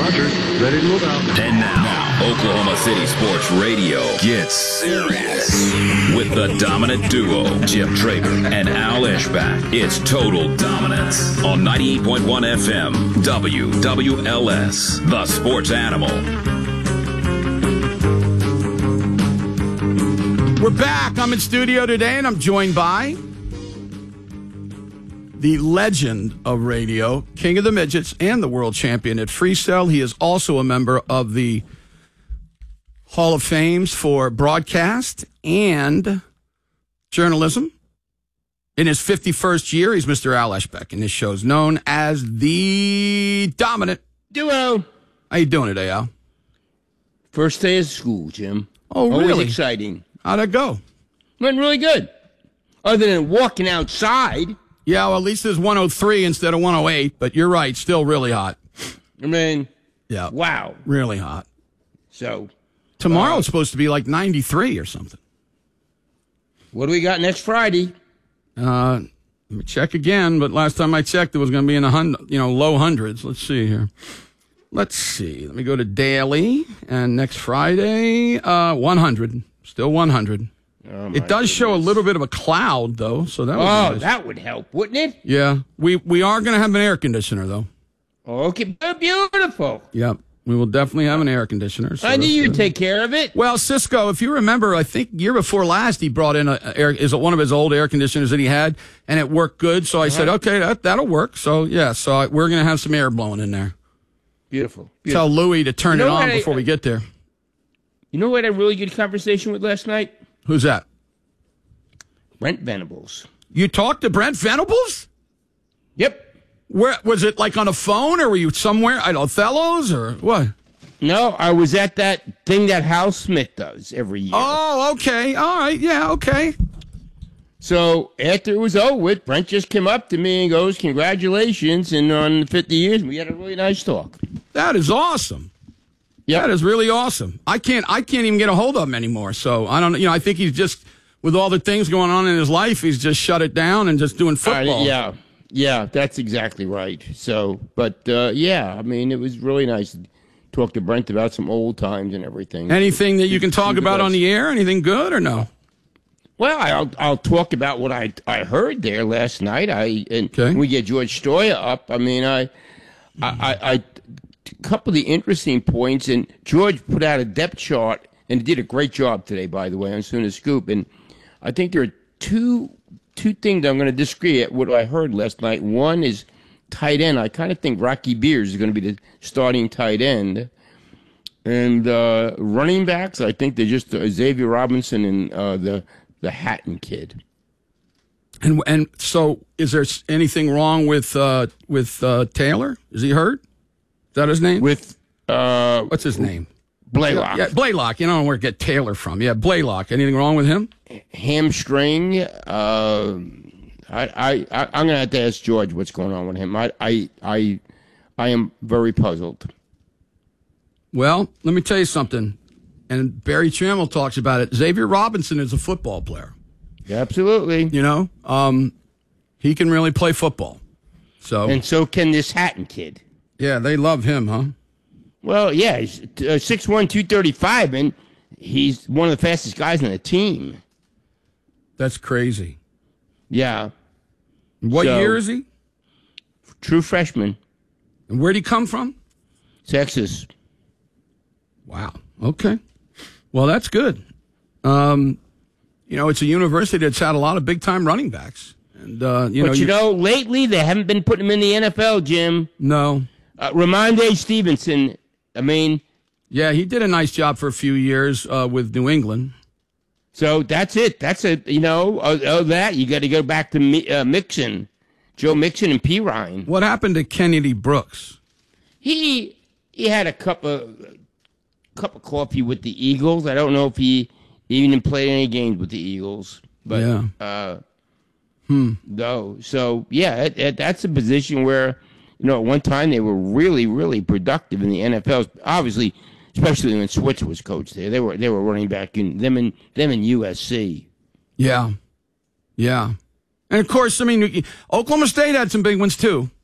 Roger. Ready to move out. And now, Oklahoma City Sports Radio gets serious with the dominant duo, Jim Traber and Al Ishbak. It's Total Dominance on 98.1 FM, WWLS, the Sports Animal. We're back. I'm in studio today, and I'm joined by the legend of radio, king of the midgets, and the world champion at freestyle. He is also a member of the Hall of Fames for broadcast and journalism. In his 51st year, he's Mr. Al Ishbak, and this show's known as the Dominant Duo. How you doing today, Al? First day of school, Jim. Oh, really? Always exciting. How'd it go? Went really good. Other than walking outside. Yeah, well, at least there's 103 instead of 108, but you're right, still really hot. I mean, yeah, wow. Really hot. So, tomorrow it's supposed to be like 93 or something. What do we got next Friday? Let me check again, but last time I checked, it was going to be in the low hundreds. Let's see here. Let's see. Let me go to daily, and next Friday, 100. Still 100. Oh, it does show a little bit of a cloud, though, so that would be nice. That would help, wouldn't it? Yeah. We are going to have an air conditioner, though. Okay, beautiful. Yep. We will definitely have an air conditioner. So I knew you'd take care of it. Well, Cisco, if you remember, I think year before last, he brought in one of his old air conditioners that he had, and it worked good. So I said, okay, that'll work. So, yeah, we're going to have some air blowing in there. Beautiful. Tell Louie to turn it on before we get there. You know what I had a really good conversation with last night? Who's that? Brent Venables. You talked to Brent Venables? Yep. Where was it, like on a phone, or were you somewhere at Othello's, or what? No, I was at that thing that Hal Smith does every year. Oh, okay. All right. Yeah, okay. So after it was over with, Brent just came up to me and goes, congratulations, and on 50 years, we had a really nice talk. That is awesome. Yeah, that is really awesome. I can't even get a hold of him anymore. So I don't, I think he's just, with all the things going on in his life, he's just shut it down and just doing football. Yeah, that's exactly right. So, but yeah, I mean, it was really nice to talk to Brent about some old times and everything. Anything that you can talk about on the air? Anything good or no? Well, I'll talk about what I heard there last night. When we get George Stoya up, I mean, I a couple of the interesting points, and George put out a depth chart, and he did a great job today, by the way, on Sooner Scoop. And I think there are two things I'm going to disagree at what I heard last night. One is tight end. I kind of think Rocky Beers is going to be the starting tight end. And running backs, I think they're just Xavier Robinson and the Hatton kid. And so, is there anything wrong with Taylor? Is he hurt? Is that his name? What's his name? Blaylock. Yeah, Blaylock. You don't know where to get Taylor from. Yeah, Blaylock. Anything wrong with him? Hamstring. I'm going to have to ask George what's going on with him. I am very puzzled. Well, let me tell you something. And Barry Trammell talks about it. Xavier Robinson is a football player. Absolutely. He can really play football. And so can this Hatton kid. Yeah, they love him, huh? Well, yeah, he's 6'1", 235, and he's one of the fastest guys on the team. That's crazy. Yeah. What year is he? True freshman. And where'd he come from? Texas. Wow. Okay. Well, that's good. It's a university that's had a lot of big-time running backs. And lately they haven't been putting him in the NFL, Jim. No. Ramondre Stevenson, yeah, he did a nice job for a few years with New England. So that's it. That's that. You got to go back to Mixon, Joe Mixon and P. Ryan. What happened to Kennedy Brooks? He had a cup of coffee with the Eagles. I don't know if he even played any games with the Eagles, but yeah. No. So yeah, that's a position where at one time they were really, really productive in the NFL. Obviously, especially when Switzer was coach there, they were running back in them in USC. Yeah, and of course, Oklahoma State had some big ones too.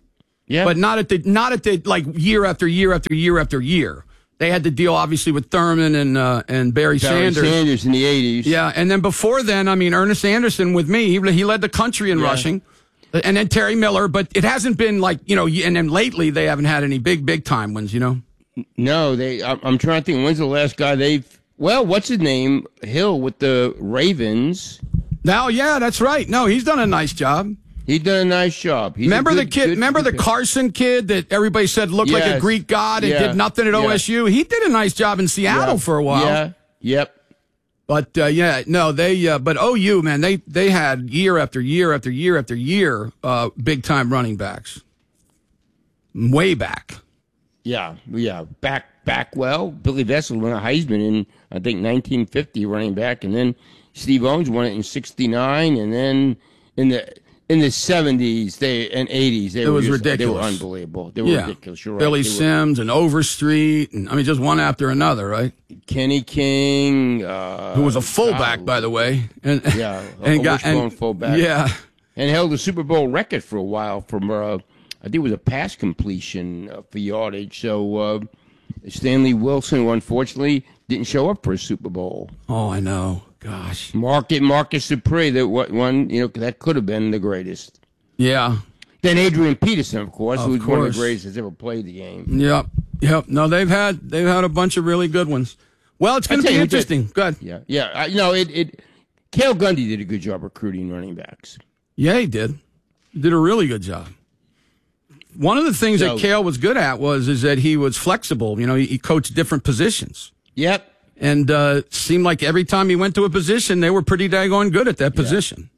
Yeah. But not at the like year after year after year after year. They had to deal obviously with Thurman and Barry Sanders. Sanders in the 80s. Yeah, and then before then, I mean, Ernest Anderson with me, he led the country in rushing. And then Terry Miller, but it hasn't been like, and then lately they haven't had any big time wins, No, I'm trying to think, when's the last guy what's his name? Hill with the Ravens. Now, yeah, that's right. No, he's done a nice job. He's done a nice job. Remember the kid? Remember the Carson kid that everybody said looked like a Greek god and did nothing at OSU? He did a nice job in Seattle for a while. Yeah. Yep. But but OU, man, they had year after year after year after year big time running backs. Way back. Yeah. Back well. Billy Vessel won a Heisman in I think 1950 running back, and then Steve Owens won it in 69, and then in the 70s and 80s, they were ridiculous. They were unbelievable. They were ridiculous. You're right. Billy Sims and Overstreet, and I mean, just one after another, right? Kenny King, who was a fullback, by the way, and fullback. Yeah, and held the Super Bowl record for a while from I think it was a pass completion for yardage. So Stanley Wilson, who unfortunately didn't show up for a Super Bowl. Oh, I know. Gosh. Marcus Dupree, that could have been the greatest. Yeah. Then Adrian Peterson, of course, who's one of the greatest that's ever played the game. Yep. No, they've had a bunch of really good ones. Well, it's going to be interesting. Go ahead. Yeah. Cale Gundy did a good job recruiting running backs. Yeah, he did. He did a really good job. One of the things that Cale was good at is that he was flexible. He coached different positions. Yep. And seemed like every time he went to a position, they were pretty daggone good at that position.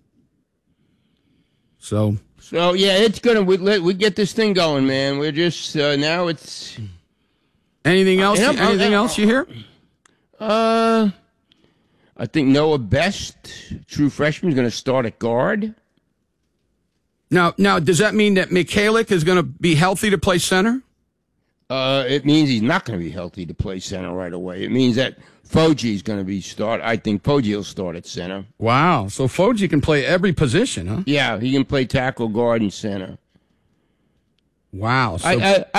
So yeah, it's gonna we get this thing going, man. We're just now it's anything else? Anything else you hear? I think Noah Best, true freshman, is going to start at guard. Now, does that mean that Michalik is going to be healthy to play center? It means he's not going to be healthy to play center right away. It means that Foji is going to be start. I think Foji will start at center. Wow. So Foji can play every position, huh? Yeah, he can play tackle, guard, and center. Wow. So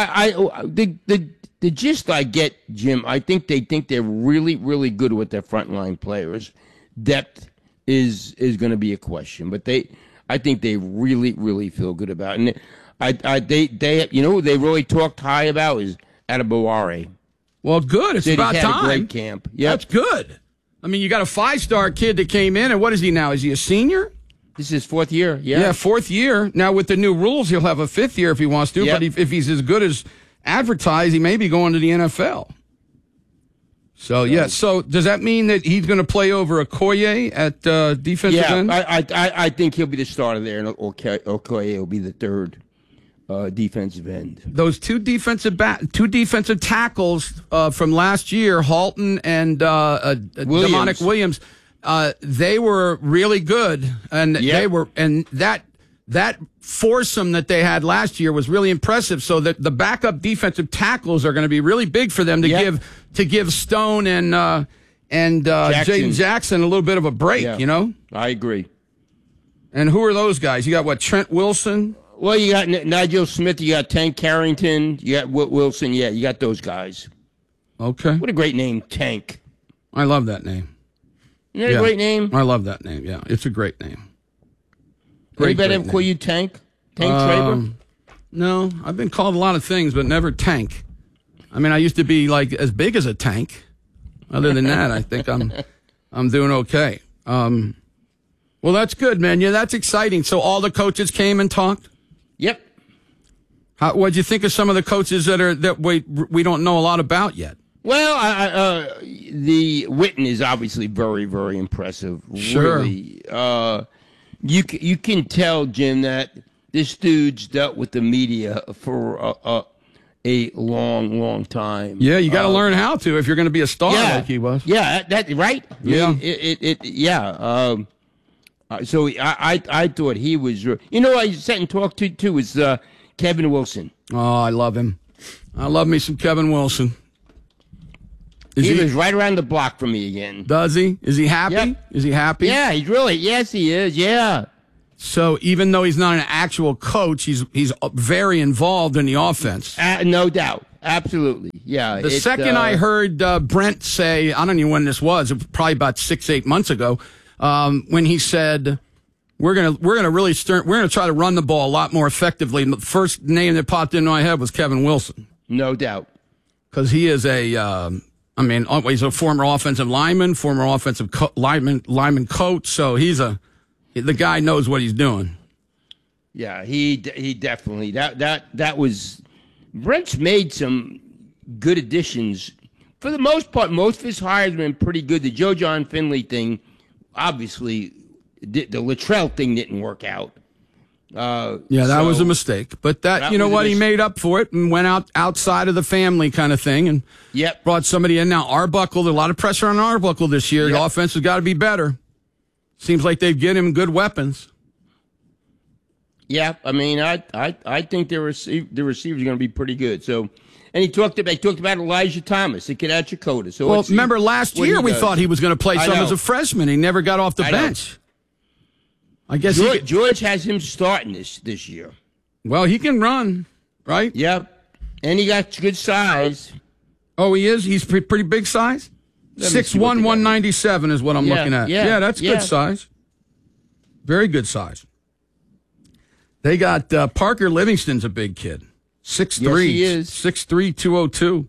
the gist I get, Jim, I think they think they're really, really good with their frontline players. Depth is going to be a question, but I think they really, really feel good about it. And they who they really talked high about is Adebaware. Well, good. It's about time. He had a great camp. Yep. That's good. I mean, you got a 5-star kid that came in, and what is he now? Is he a senior? This is his 4th year. Yeah, 4th year. Now, with the new rules, he'll have a 5th year if he wants to, but if he's as good as advertised, he may be going to the NFL. So, So, does that mean that he's going to play over Okoye at defensive end? Yeah, I think he'll be the starter there, and Okoye will be the third defensive end. Those two defensive tackles from last year, Halton and Demonic Williams, they were really good, and that foursome that they had last year was really impressive. So that the backup defensive tackles are going to be really big for them to give Stone and Jaden Jackson a little bit of a break. Yeah. I agree. And who are those guys? You got Trent Wilson. Well, you got Nigel Smith, you got Tank Carrington, you got Wilson. Yeah, you got those guys. Okay. What a great name, Tank. I love that name. Isn't that a great name? I love that name, yeah. It's a great name. Anybody ever call you Tank? Tank Traber? No, I've been called a lot of things, but never Tank. I mean, I used to be like as big as a tank. Other than that, I think I'm doing okay. Well, that's good, man. Yeah, that's exciting. So all the coaches came and talked? Yep. What'd you think of some of the coaches that we don't know a lot about yet? Well, the Witten is obviously very, very impressive. Sure. Really. You can tell, Jim, that this dude's dealt with the media for a long, long time. Yeah, you got to learn how to if you're going to be a star like he was. Yeah, that right. Yeah. So I thought he was. I sat and talked to too was Kevin Wilson. Oh, I love him. I love me some Kevin Wilson. He was right around the block from me again. Does he? Is he happy? Yep. Is he happy? Yeah, he's really. Yes, he is. Yeah. So even though he's not an actual coach, he's very involved in the offense. No doubt. Absolutely. Yeah. The second I heard Brent say, I don't know when this was, it was probably about 6-8 months ago, when he said, we're gonna try to run the ball a lot more effectively. And the first name that popped into my head was Kevin Wilson. No doubt. Because he is he's a former offensive lineman, former offensive lineman coach, so the guy knows what he's doing. Yeah, he definitely that was Brent's made some good additions. For the most part, most of his hires have been pretty good. The Joe John Finley thing, obviously, the Luttrell thing didn't work out. That was a mistake. But that you know what, he made up for it and went outside of the family kind of thing and brought somebody in. Now, Arbuckle, there's a lot of pressure on Arbuckle this year. The offense has got to be better. Seems like they've given him good weapons. Yeah, I mean, I think the receivers are going to be pretty good. So, and they talked about Elijah Thomas, the kid at Chakotah. So, remember last year we thought he was going to play some as a freshman. He never got off the bench. I guess George has him starting this year. Well, he can run, right? Yep, and he got good size. Oh, he is. He's pretty big size. 6'1", 197 is what I'm looking at. Yeah, that's good size. Very good size. They got Parker Livingston's a big kid. 6'3". Yes, he is. 6'3", 202.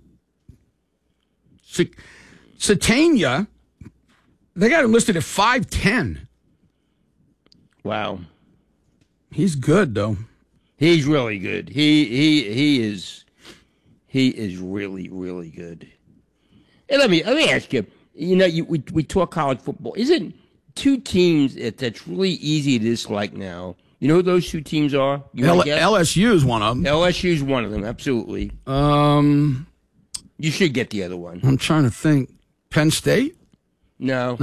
Satania, they got him listed at 5'10". Wow. He's good, though. He's really good. He is really, really good. Hey, let me ask you. You know, we talk college football. Isn't two teams that's really easy to dislike now? You know who those two teams are? LSU is one of them. LSU is one of them. Absolutely. You should get the other one. I'm trying to think. Penn State? No.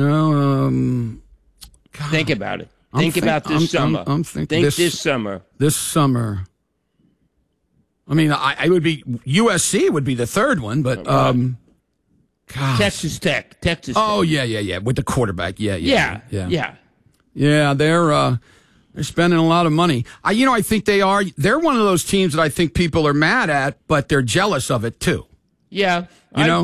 Think about it. Think about this summer. I'm thinking this summer. This summer. I mean, I would be USC would be the third one, but Texas Tech. Oh yeah. With the quarterback. Yeah. They're spending a lot of money. I think they're one of those teams that I think people are mad at, but they're jealous of it too. Yeah. Because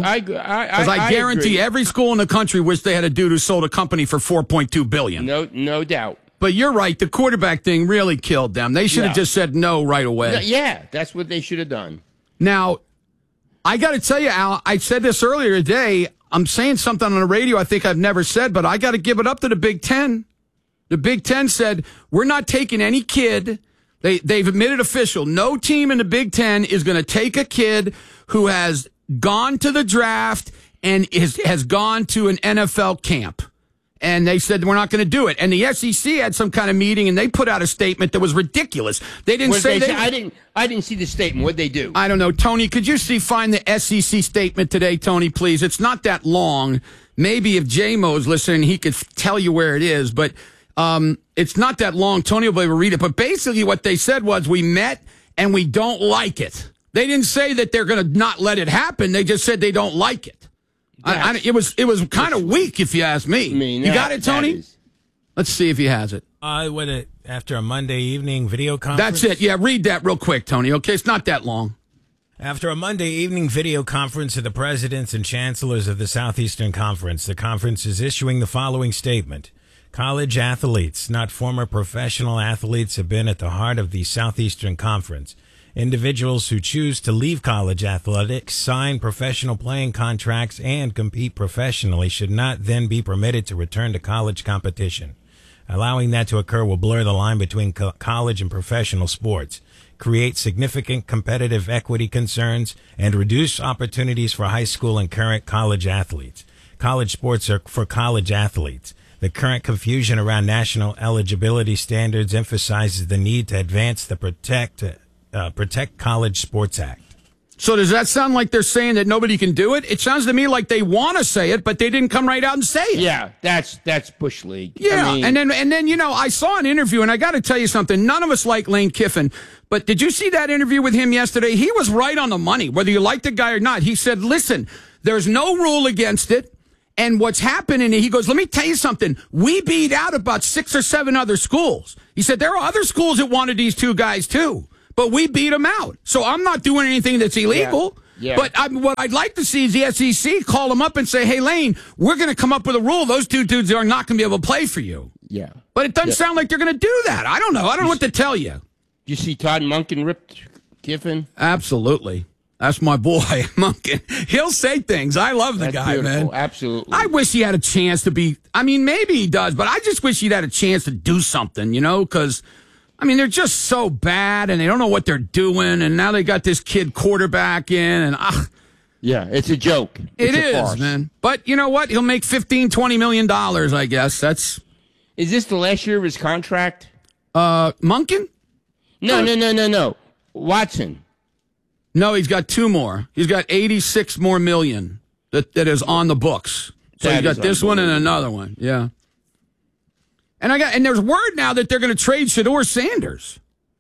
I guarantee agree. Every school in the country wish they had a dude who sold a company for $4.2 billion. No doubt. But you're right. The quarterback thing really killed them. They should have just said no right away. Yeah, that's what they should have done. Now, I got to tell you, Al, I said this earlier today. I'm saying something on the radio I think I've never said, but I got to give it up to the Big Ten. The Big Ten said, we're not taking any kid. They've admitted official. No team in the Big Ten is going to take a kid who has gone to the draft and has gone to an NFL camp. And they said, we're not going to do it. And the SEC had some kind of meeting, and they put out a statement that was ridiculous. They didn't say I didn't see the statement. What'd they do? I don't know. Tony, could you find the SEC statement today, Tony, please? It's not that long. Maybe if J-Mo's listening, he could tell you where it is. But it's not that long. Tony will be able to read it. But basically what they said was, we met, and we don't like it. They didn't say that they're going to not let it happen. They just said they don't like it. It was kind of weak, if you ask me. You got it, Tony? Let's see if he has it. After a Monday evening video conference? That's it. Yeah, read that real quick, Tony. Okay, it's not that long. After a Monday evening video conference of the presidents and chancellors of the Southeastern Conference, the conference is issuing the following statement. College athletes, not former professional athletes, have been at the heart of the Southeastern Conference. Individuals who choose to leave college athletics, sign professional playing contracts, and compete professionally should not then be permitted to return to college competition. Allowing that to occur will blur the line between college and professional sports, create significant competitive equity concerns, and reduce opportunities for high school and current college athletes. College sports are for college athletes. The current confusion around national eligibility standards emphasizes the need to advance the Protect College Sports Act. So does that sound like they're saying that nobody can do it? It sounds to me like they want to say it, but they didn't come right out and say it. Yeah, that's Bush League. Yeah, and then I saw an interview, and I got to tell you something. None of us like Lane Kiffin, but did you see that interview with him yesterday? He was right on the money, whether you like the guy or not. He said, listen, there's no rule against it, And what's happening, he goes, let me tell you something. We beat out about 6 or 7 other schools. He said, there are other schools that wanted these 2 guys too, but we beat them out. So I'm not doing anything that's illegal. Yeah. But what I'd like to see is the SEC call them up and say, hey, Lane, we're going to come up with a rule. Those 2 dudes are not going to be able to play for you. Yeah. But it doesn't sound like they're going to do that. I don't know. I don't know what to tell you. You see Todd Monken ripped Kiffin? Absolutely. That's my boy, Monken. He'll say things. I love the guy, beautiful. man. Absolutely. I wish he had a chance to be. I mean, maybe he does, but I just wish he'd had a chance to do something, because, I mean, they're just so bad and they don't know what they're doing. And now they got this kid quarterback in. And yeah, it's a joke. It is, man. But you know what? He'll make $15-20 million, I guess. Is this the last year of his contract? Monken? No. Watson. No, he's got 2 more. He's got 86 more million that is on the books. So he's got this one and another one. Yeah. And there's word now that they're going to trade Shedeur Sanders.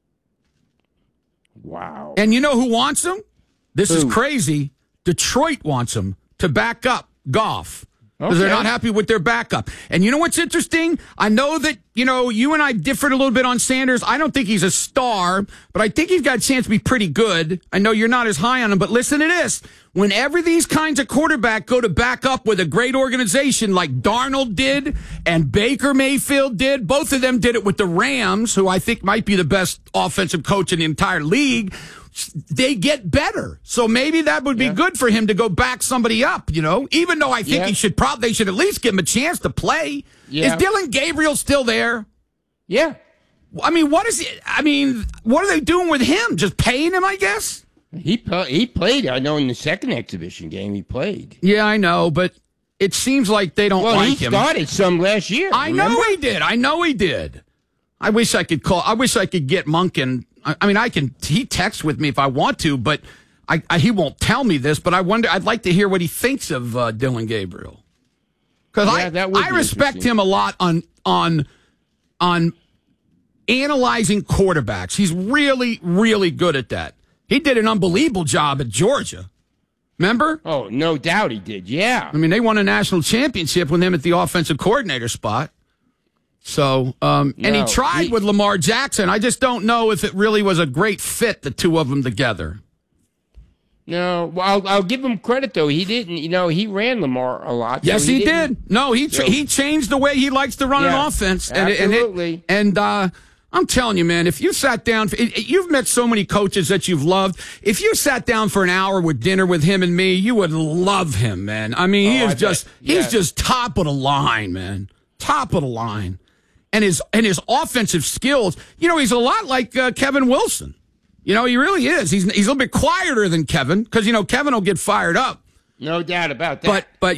Wow. And you know who wants him? This is crazy. Detroit wants him to back up Goff. Because they're not happy with their backup. And you know what's interesting? I know that, you and I differed a little bit on Sanders. I don't think he's a star, but I think he's got a chance to be pretty good. I know you're not as high on him, but listen to this. Whenever these kinds of quarterbacks go to back up with a great organization like Darnold did and Baker Mayfield did, both of them did it with the Rams, who I think might be the best offensive coach in the entire league, they get better. So maybe that would be good for him to go back somebody up, even though I think they should at least give him a chance to play. Yeah. Is Dylan Gabriel still there? Yeah. I mean, what are they doing with him? Just paying him, I guess? He played. I know in the second exhibition game he played. Yeah, I know, but it seems like they don't like him. He started some last year. I know he did. I wish I could get Monken. I mean, he texts with me if I want to, but he won't tell me this, but I'd like to hear what he thinks of Dylan Gabriel. Because I respect him a lot on analyzing quarterbacks. He's really, really good at that. He did an unbelievable job at Georgia. Remember? Oh, no doubt he did, yeah. I mean, they won a national championship with him at the offensive coordinator spot. So, and he tried with Lamar Jackson. I just don't know if it really was a great fit, the 2 of them together. No, well, I'll give him credit, though. He didn't, he ran Lamar a lot. Yes, he did. No, he changed the way he likes to run an offense. Absolutely. And I'm telling you, man, if you sat down, you've met so many coaches that you've loved. If you sat down for an hour with dinner with him and me, you would love him, man. I mean, he's just top of the line, man. Top of the line. And his offensive skills, he's a lot like Kevin Wilson. He really is. He's a little bit quieter than Kevin because, Kevin will get fired up. No doubt about that. But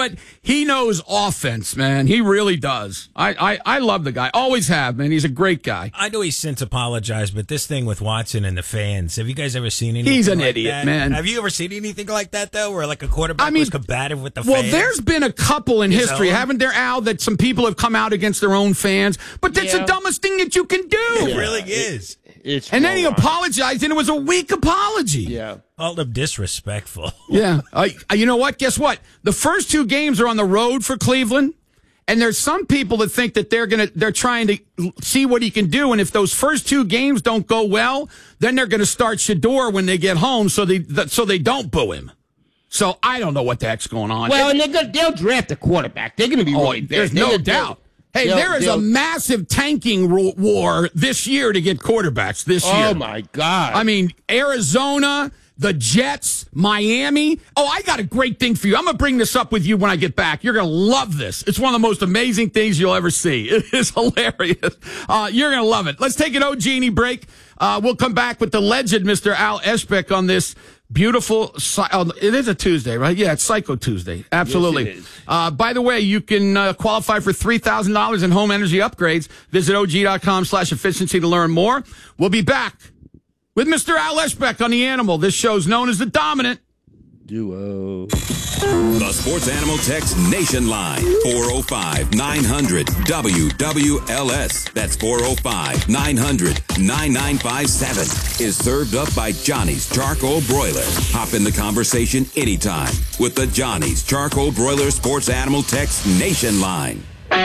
he knows offense, man. He really does. I love the guy. Always have, man. He's a great guy. I know he's since apologized, but this thing with Watson and the fans, have you guys ever seen anything He's an like idiot, that? man. Have you ever seen anything like that, though, where like a quarterback was combative with the fans? Well, there's been a couple in history, haven't there, Al, that some people have come out against their own fans? But that's the dumbest thing that you can do. It really is. And then he apologized, and it was a weak apology. Yeah. Called him disrespectful. Yeah. You know what? Guess what? The first 2 games are on the road for Cleveland, and there's some people that think that they're trying to see what he can do, and if those first 2 games don't go well, then they're going to start Shedeur when they get home, so they don't boo him. So I don't know what the heck's going on. Well, and they'll draft a quarterback. They're going to be really bad. There's no doubt. Hey, there is a massive tanking war this year to get quarterbacks this year. Oh, my God. I mean, Arizona, the Jets, Miami. Oh, I got a great thing for you. I'm going to bring this up with you when I get back. You're going to love this. It's one of the most amazing things you'll ever see. It is hilarious. You're going to love it. Let's take an O Genie break. We'll come back with the legend, Mr. Al Eshbeck, on this beautiful, it is a Tuesday, right? Yeah, it's Psycho Tuesday. Absolutely. Yes, it is. By the way, you can qualify for $3,000 in home energy upgrades. Visit OG.com/efficiency to learn more. We'll be back with Mr. Al Eshbeck on The Animal. This show's known as The Dominant. Duo. The Sports Animal Text Nation Line, 405-900-WWLS. That's 405-900-9957. Is served up by Johnny's Charcoal Broiler. Hop in the conversation anytime with the Johnny's Charcoal Broiler Sports Animal Text Nation Line.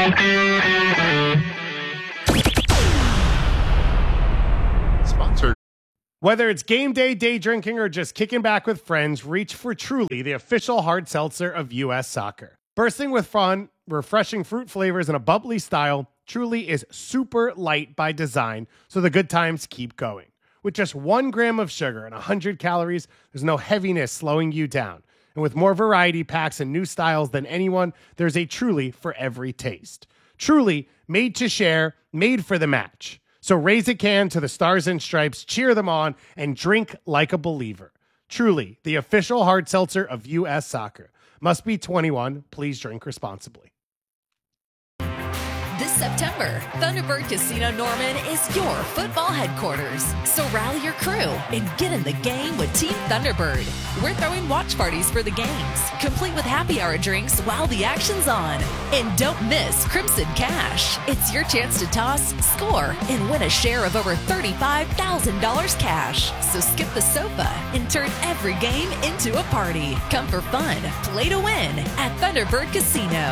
Sponsored. Whether it's game day, day drinking, or just kicking back with friends, reach for Truly, the official hard seltzer of U.S. Soccer. Bursting with fun, refreshing fruit flavors, and a bubbly style, Truly is super light by design, so the good times keep going. With just 1 gram of sugar and 100 calories, there's no heaviness slowing you down. And with more variety packs and new styles than anyone, there's a Truly for every taste. Truly, made to share, made for the match. So raise a can to the Stars and Stripes, cheer them on, and drink like a believer. Truly, the official hard seltzer of U.S. Soccer. Must be 21. Please drink responsibly. This September, Thunderbird Casino Norman is your football headquarters. So rally your crew and get in the game with Team Thunderbird. We're throwing watch parties for the games, complete with happy hour drinks while the action's on. And don't miss Crimson Cash. It's your chance to toss, score, and win a share of over $35,000 cash. So skip the sofa and turn every game into a party. Come for fun, play to win at Thunderbird Casino.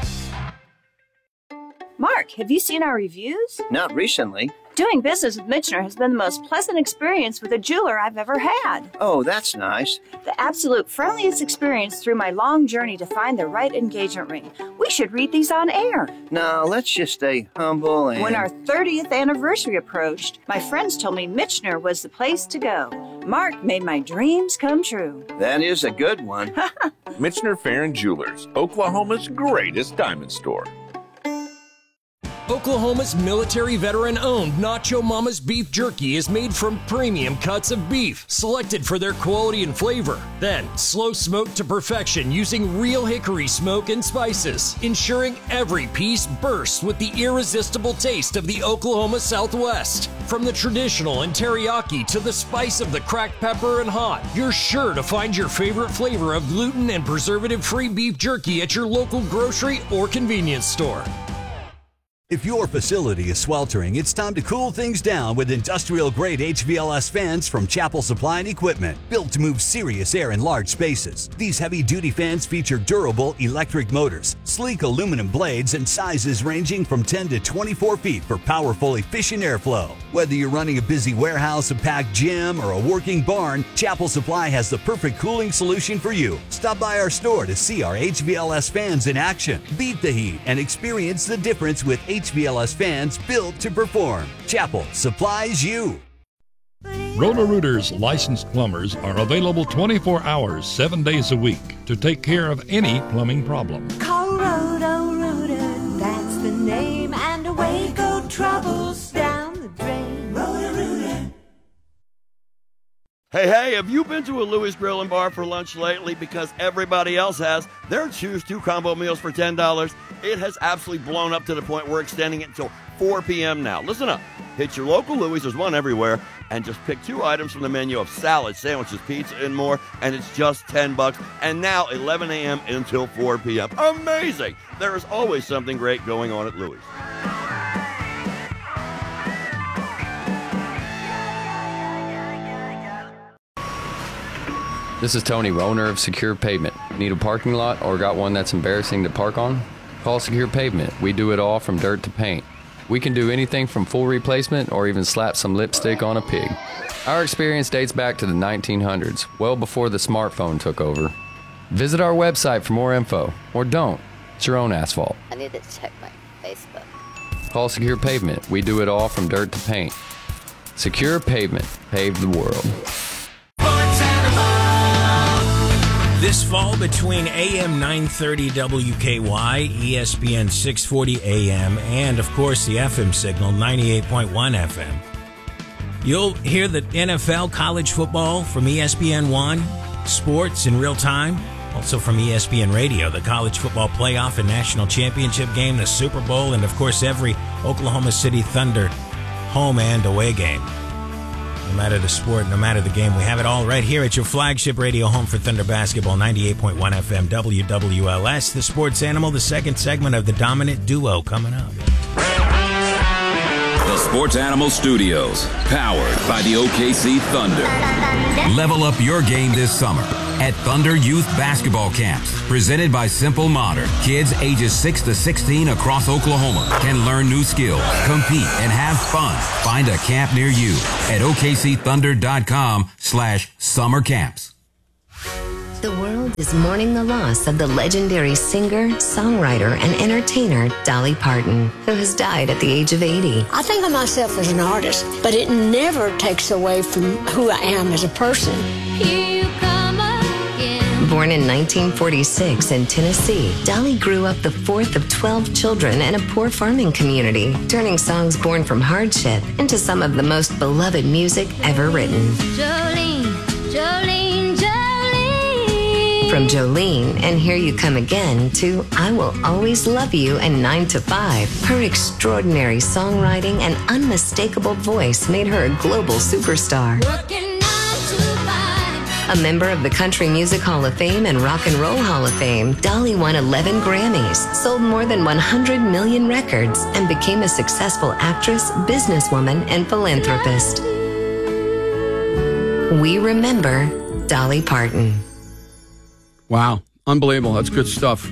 Mark, have you seen our reviews? Not recently. Doing business with Michener has been the most pleasant experience with a jeweler I've ever had. Oh, that's nice. The absolute friendliest experience through my long journey to find the right engagement ring. We should read these on air. No, let's just stay humble and... When our 30th anniversary approached, my friends told me Michener was the place to go. Mark made my dreams come true. That is a good one. Michener Farron Jewelers, Oklahoma's greatest diamond store. Oklahoma's military veteran-owned Nacho Mama's beef jerky is made from premium cuts of beef, selected for their quality and flavor. Then, slow smoked to perfection using real hickory smoke and spices, ensuring every piece bursts with the irresistible taste of the Oklahoma Southwest. From the traditional and teriyaki to the spice of the cracked pepper and hot, you're sure to find your favorite flavor of gluten and preservative-free beef jerky at your local grocery or convenience store. If your facility is sweltering, it's time to cool things down with industrial-grade HVLS fans from Chapel Supply and Equipment, built to move serious air in large spaces. These heavy-duty fans feature durable electric motors, sleek aluminum blades, and sizes ranging from 10 to 24 feet for powerful, efficient airflow. Whether you're running a busy warehouse, a packed gym, or a working barn, Chapel Supply has the perfect cooling solution for you. Stop by our store to see our HVLS fans in action. Beat the heat and experience the difference with HVLS fans built to perform. Chapel supplies you. Roto-Rooter's licensed plumbers are available 24 hours, 7 days a week to take care of any plumbing problem. Call Roto-Rooter, that's the name, and away go troubles down the drain. Roto-Rooter. Hey, have you been to a Louis Grill and Bar for lunch lately? Because everybody else has. Their Choose 2 combo meals for $10. It has absolutely blown up to the point we're extending it until 4 p.m. now. Listen up. Hit your local Louis, there's one everywhere, and just pick 2 items from the menu of salad, sandwiches, pizza, and more, and it's just $10. And now 11 a.m. until 4 p.m. Amazing! There is always something great going on at Louis. This is Tony, owner of Secure Pavement. Need a parking lot or got one that's embarrassing to park on? Call Secure Pavement. We do it all from dirt to paint. We can do anything from full replacement or even slap some lipstick on a pig. Our experience dates back to the 1900s, well before the smartphone took over. Visit our website for more info, or don't. It's your own asphalt. I need to check my Facebook. Call Secure Pavement. We do it all from dirt to paint. Secure Pavement. Pave the world. This fall between AM 930 WKY, ESPN 640 AM, and of course the FM signal 98.1 FM. You'll hear the NFL, college football from ESPN 1, sports in real time, also from ESPN Radio, the college football playoff and national championship game, the Super Bowl, and of course every Oklahoma City Thunder home and away game. No matter the sport, no matter the game, we have it all right here at your flagship radio home for Thunder Basketball, 98.1 FM, WWLS. The Sports Animal, the second segment of the Dominant Duo coming up. The Sports Animal Studios, powered by the OKC Thunder. Level up your game this summer at Thunder Youth Basketball Camps, presented by Simple Modern. Kids ages 6 to 16 across Oklahoma can learn new skills, compete, and have fun. Find a camp near you at OKCThunder.com/summer camps. The world is mourning the loss of the legendary singer, songwriter, and entertainer Dolly Parton, who has died at the age of 80. I think of myself as an artist, but it never takes away from who I am as a person. Here you come again. Born in 1946 in Tennessee, Dolly grew up the fourth of 12 children in a poor farming community, turning songs born from hardship into some of the most beloved music ever written. Jolene, Jolene, Jolene. From Jolene and Here You Come Again to I Will Always Love You and 9 to 5, her extraordinary songwriting and unmistakable voice made her a global superstar. Working 9 to 5. A member of the Country Music Hall of Fame and Rock and Roll Hall of Fame, Dolly won 11 Grammys, sold more than 100 million records, and became a successful actress, businesswoman, and philanthropist. We remember Dolly Parton. Wow. Unbelievable. That's good stuff.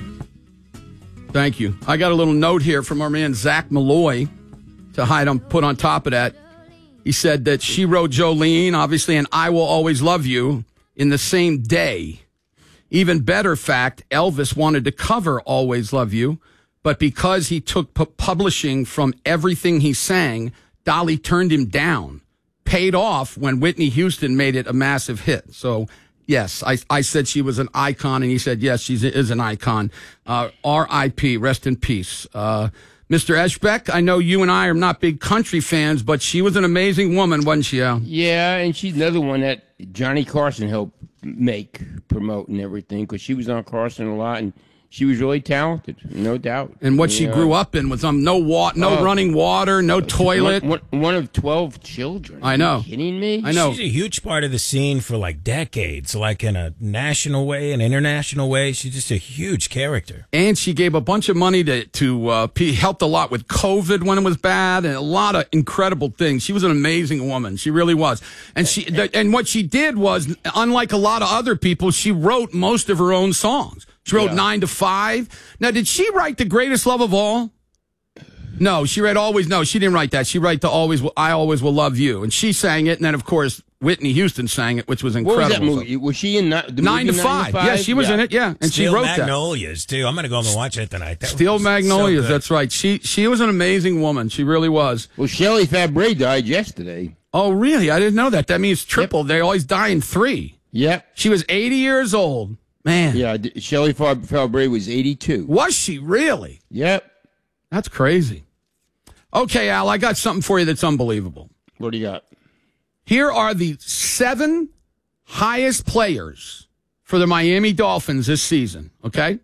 Thank you. I got a little note here from our man Zach Malloy to put on top of that. He said that she wrote Jolene, obviously, and I Will Always Love You in the same day. Even better fact, Elvis wanted to cover Always Love You, but because he took publishing from everything he sang, Dolly turned him down. Paid off when Whitney Houston made it a massive hit. So, yes, I said she was an icon, and he said, yes, she is an icon. R.I.P., rest in peace. Mr. Eschbeck, I know you and I are not big country fans, but she was an amazing woman, wasn't she, Al? Yeah, and she's another one that Johnny Carson helped promote and everything, because she was on Carson a lot, and she was really talented, no doubt. And what she grew up in was no running water, no toilet. One of 12 children. I know. Are you kidding me? I know. She's a huge part of the scene for like decades, like in a national way, an international way. She's just a huge character. And she gave a bunch of money to helped a lot with COVID when it was bad, and a lot of incredible things. She was an amazing woman. She really was. And and what she did was, unlike a lot of other people, she wrote most of her own songs. She wrote 9 to 5. Now, did she write The Greatest Love of All? No, she read Always. No, she didn't write that. She wrote I Always Will Love You. And she sang it. And then, of course, Whitney Houston sang it, which was incredible. What was that movie? Was she in the 9 to 5? Yeah, she was in it. Yeah, and Steel she wrote Magnolias, too. I'm going to go home and watch it tonight. Steel Magnolias, that's right. She was an amazing woman. She really was. Well, Shelley Fabre died yesterday. Oh, really? I didn't know that. That means triple. Yep. They always die in 3. Yep. She was 80 years old. Man. Yeah, Shelley Fabre was 82. Was she really? Yep. That's crazy. Okay, Al, I got something for you that's unbelievable. What do you got? Here are the 7 highest players for the Miami Dolphins this season, okay?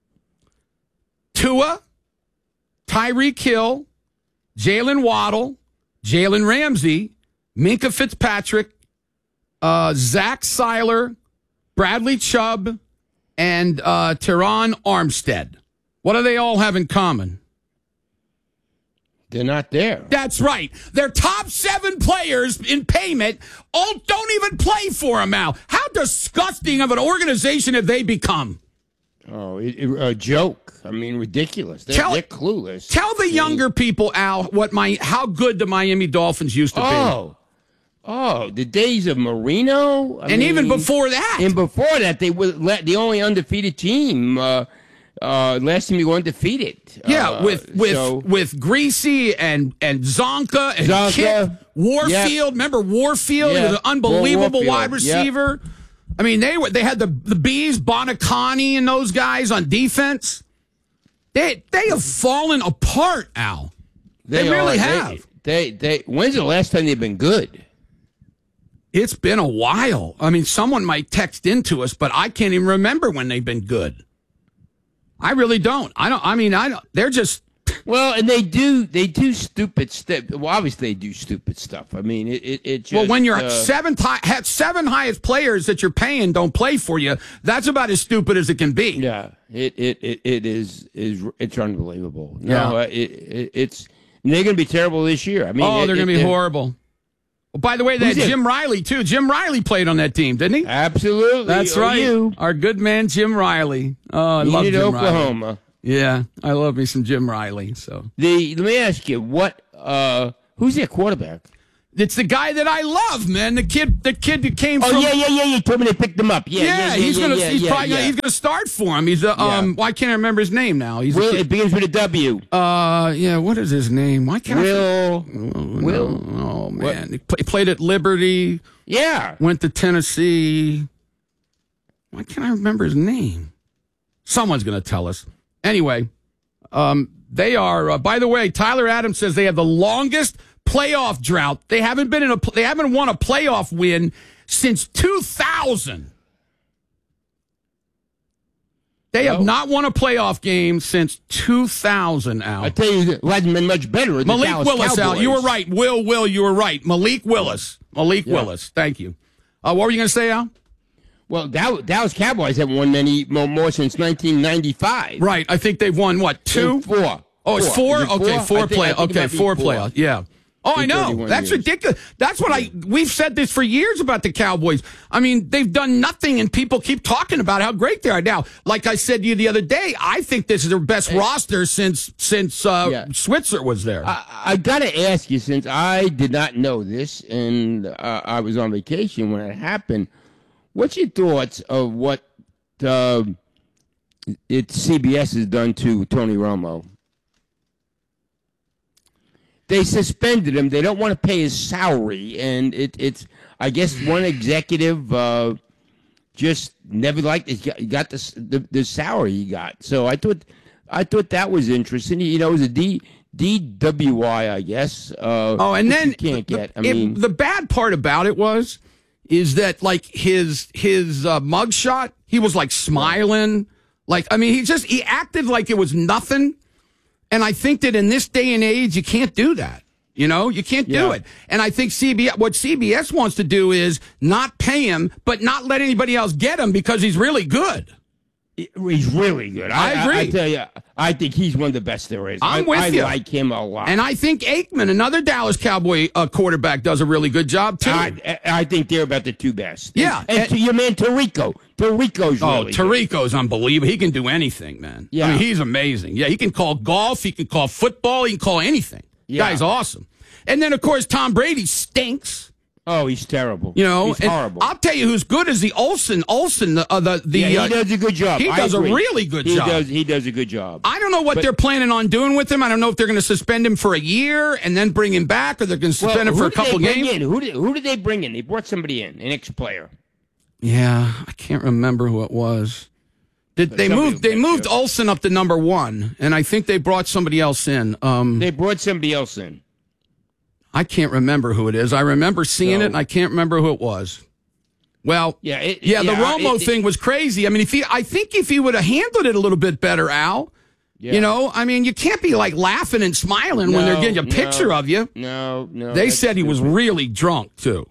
Tua, Tyreek Hill, Jalen Waddle, Jalen Ramsey, Minkah Fitzpatrick, Zach Seiler, Bradley Chubb, and Teron Armstead. What do they all have in common? They're not there. That's right. Their top 7 players in payment all don't even play for them, Al. How disgusting of an organization have they become? Oh, a joke. I mean, ridiculous. They're clueless. Tell the younger people, Al, how good the Miami Dolphins used to be. Oh, the days of Marino. I mean, even before that. And before that, they were the only undefeated team. Last time you were undefeated. Yeah, with Greasy and Zonka and Kip Warfield. Yep. Remember Warfield? He was an unbelievable wide receiver. Yep. I mean, they had the Bees, Bonacani, and those guys on defense. They have fallen apart, Al. They really have. When's the last time they've been good? It's been a while. I mean, someone might text into us, but I can't even remember when they've been good. I really don't. I don't. They're just. Well, and they do stupid stuff. Well, obviously they do stupid stuff. I mean, it just, well, when your seven highest players that you're paying don't play for you, that's about as stupid as it can be. Yeah, it's unbelievable. Yeah. No, it's they're going to be terrible this year. I mean, they're going to be horrible. Well, by the way, that Jim Riley too. Jim Riley played on that team, didn't he? Absolutely, that's right. Our good man Jim Riley. Oh, I love Jim Oklahoma. Riley. Yeah, I love me some Jim Riley. So let me ask you, who's their quarterback? It's the guy that I love, man. The kid that came from. Oh yeah. You told me they picked him up. He's gonna start for him. He's why can't I remember his name now? It begins with a W. What is his name? Why can't Will? Oh man, he played at Liberty. Yeah, went to Tennessee. Why can't I remember his name? Someone's gonna tell us. Anyway, they are. By the way, Tyler Adams says they have the longest playoff drought. They haven't won a playoff win since 2000. They have not won a playoff game since 2000. Al, I tell you, it hasn't been much better. Malik Willis, Al, you were right. Will, you were right. Malik Willis. Willis. Thank you. What were you going to say, Al? Well, Dallas Cowboys haven't won many more since 1995. Right. I think they've won, what, 2? 4. Oh, it's 4? Okay, 4 playoffs. Okay, 4 playoffs. Yeah. Oh, I know. That's ridiculous. That's what we've said this for years about the Cowboys. I mean, they've done nothing, and people keep talking about how great they are now. Like I said to you the other day, I think this is their best roster since Switzer was there. I got to ask you, since I did not know this, and I was on vacation when it happened, what's your thoughts of what CBS has done to Tony Romo? They suspended him. They don't want to pay his salary, and it's. I guess one executive just never liked it. He got the salary he got. So I thought that was interesting. You know, it was a DWI, I guess. And then you can't get. The bad part about it is that like his mugshot, he was like smiling, he acted like it was nothing. And I think that in this day and age, you can't do that. You know, you can't do it. And I think what CBS wants to do is not pay him, but not let anybody else get him because he's really good. He's really good. I agree. I tell you, I think he's one of the best there is. I'm with you. I like him a lot. And I think Aikman, another Dallas Cowboy quarterback, does a really good job, too. I think they're about the two best. Yeah. And to your man, Tirico. Tirico's really Tirico's unbelievable. He can do anything, man. Yeah. I mean, he's amazing. Yeah, he can call golf. He can call football. He can call anything. Yeah. Guy's awesome. And then, of course, Tom Brady stinks. Oh, he's terrible. You know, he's horrible. I'll tell you who's good is the Olsen. He does a good job. He does a really good job. He does a good job. I don't know what they're planning on doing with him. I don't know if they're going to suspend him for a year and then bring him back, or they're going to suspend him for a couple games. Who did they bring in? They brought somebody in, an ex-player. Yeah, I can't remember who it was. They moved Olsen up to number 1, and I think they brought somebody else in. They brought somebody else in. I can't remember who it is. I remember seeing it, and I can't remember who it was. Well, the Romo thing was crazy. I mean, I think if he would have handled it a little bit better, Al, you know, I mean, you can't be like laughing and smiling when they're getting a picture of you. No. They said he was really drunk, too.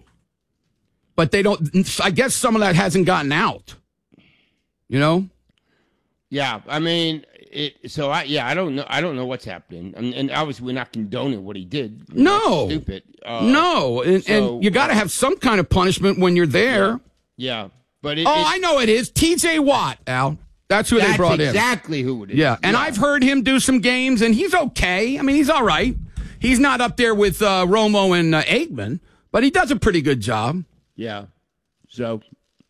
But they don't, I guess some of that hasn't gotten out. You know? Yeah, I mean, I don't know. I don't know what's happening, and obviously we're not condoning what he did. No, that's stupid. No, and you got to have some kind of punishment when you're there. Yeah, but I know it is T.J. Watt, Al. That's who they brought in. That's exactly who it is. Yeah, and I've heard him do some games, and he's okay. I mean, he's all right. He's not up there with Romo and Aikman, but he does a pretty good job. Yeah. So,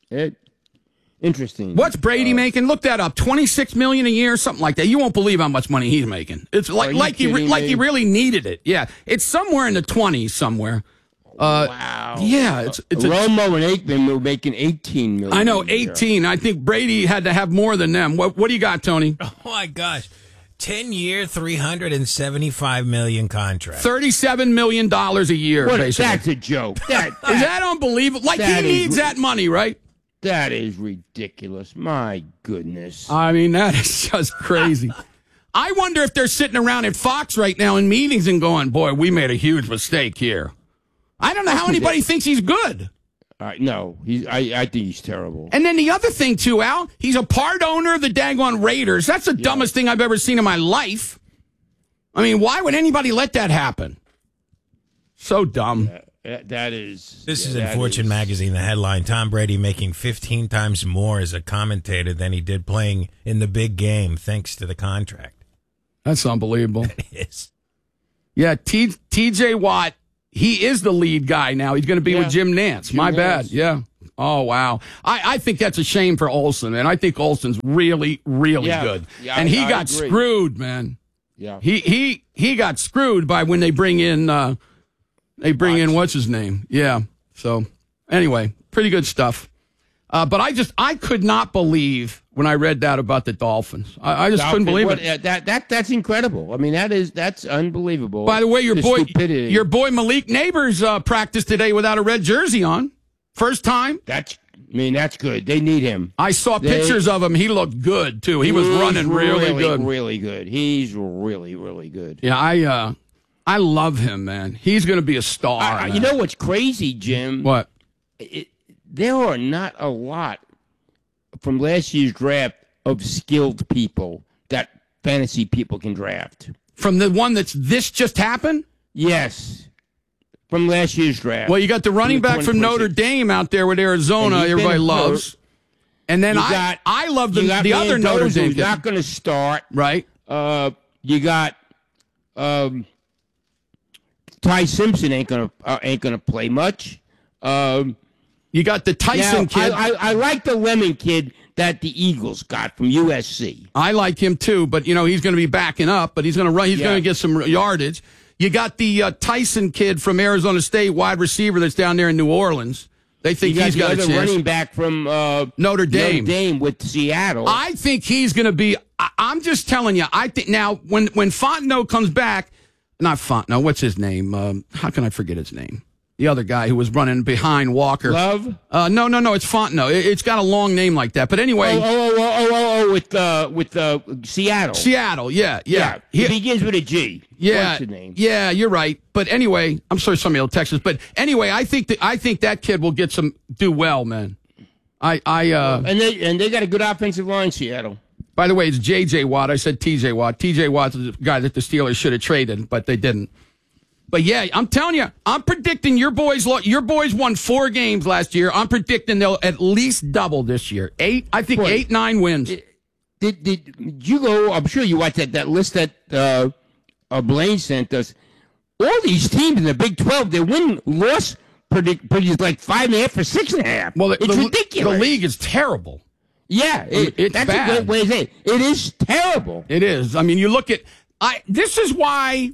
interesting. What's Brady making? Look that up. $26 million a year, something like that. You won't believe how much money he's making. It's like he really needed it. Yeah, it's somewhere in the 20s somewhere. Wow. Yeah, it's Romo and Aikman were making $18 million. I know, 18. I think Brady had to have more than them. What do you got, Tony? Oh my gosh. 10-year, $375 million contract. $37 million a year, basically. That's a joke. Is that unbelievable? Like, he needs that money, right? That is ridiculous. My goodness. I mean, that is just crazy. I wonder if they're sitting around at Fox right now in meetings and going, boy, we made a huge mistake here. I don't know how anybody thinks he's good. No, I think he's terrible. And then the other thing, too, Al, he's a part owner of the daggone Raiders. That's the dumbest thing I've ever seen in my life. I mean, why would anybody let that happen? So dumb. That is. This is in Fortune magazine, the headline, Tom Brady making 15 times more as a commentator than he did playing in the big game thanks to the contract. That's unbelievable. It is. Yeah, TJ Watt, he is the lead guy now. He's going to be with Jim Nantz. My bad. Yeah. Oh, wow. I think that's a shame for Olsen, and I think Olsen's really, really good. Yeah, and he I got agree. screwed, man. Yeah. He got screwed by when they bring in what's his name? Yeah. So anyway, pretty good stuff. But I could not believe when I read that about the Dolphins. I just couldn't believe it. That's incredible. I mean, that's unbelievable. By the way, your boy Malik Neighbors practiced today without a red jersey on. First time. That's good. They need him. I saw pictures of him. He looked good too. He was running really good. Really good. He's really, really good. Yeah, I love him, man. He's going to be a star. You know what's crazy, Jim? What? There are not a lot from last year's draft of skilled people that fantasy people can draft. From the one this just happened? Yes. From last year's draft. Well, you got the running back from Notre Dame out there with Arizona. Everybody loves. And then I love the other Notre Dame who's not going to start. Right. You got Ty Simpson ain't gonna play much. You got the Tyson kid. I like the Lemon kid that the Eagles got from USC. I like him too, but he's going to be backing up. But he's going to run. He's going to get some yardage. You got the Tyson kid from Arizona State, wide receiver that's down there in New Orleans. They think he's got a chance. Running back from Notre Dame. Notre Dame with Seattle. I think he's going to be. I'm just telling you. I think now when Fontenot comes back, not Fontenot. What's his name? How can I forget his name? The other guy who was running behind Walker. Love? No, it's Fontenot. It's got a long name like that. But anyway. With Seattle. Seattle, yeah. He begins with a G. Yeah. What's his name? Yeah, you're right. But anyway, I'm sorry somebody will text us. But anyway, I think that kid will do well, man. And they got a good offensive line, Seattle. By the way, it's J.J. Watt. I said T.J. Watt. T.J. Watt's the guy that the Steelers should have traded, but they didn't. But yeah, I'm telling you, I'm predicting your boys won 4 games last year. I'm predicting they'll at least double this year. 8-9 wins. Did you go? I'm sure you watched that list that Blaine sent us. All these teams in the Big 12, their win-loss predicts like 5.5 or 6.5. Well, it's ridiculous. The league is terrible. Yeah, it's that's bad. a great way to say it. It is terrible. It is. I mean, you look at This is why